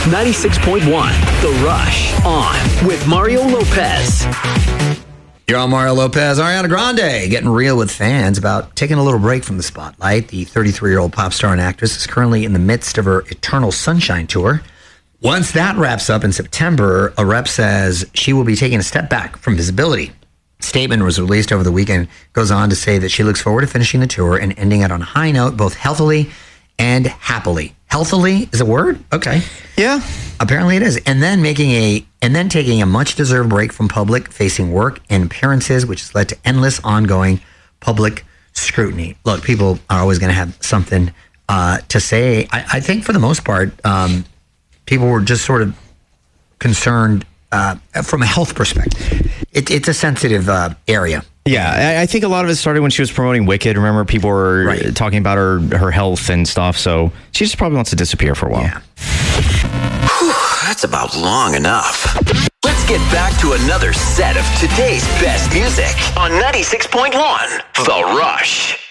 96.1 The Rush on with Mario Lopez. You're on Mario Lopez. Ariana Grande getting real with fans about taking a little break from the spotlight. The 33-year-old pop star and actress is currently in the midst of her Eternal Sunshine tour. Once that wraps up in September, a rep says she will be taking a step back from visibility. A statement was released over the weekend, goes on to say that she looks forward to finishing the tour and ending it on a high note, both healthily and happily. Healthily is a word? Okay. Yeah. Apparently it is. And then taking a much-deserved break from facing work and appearances, which has led to endless ongoing public scrutiny. Look, people are always going to have something to say. I think for the most part, people were just sort of concerned from a health perspective. It's a sensitive area. Yeah, I think a lot of it started when she was promoting Wicked. Remember, people were talking about her health and stuff, so she just probably wants to disappear for a while. Yeah. Whew, that's about long enough. Let's get back to another set of today's best music on 96.1 The Rush.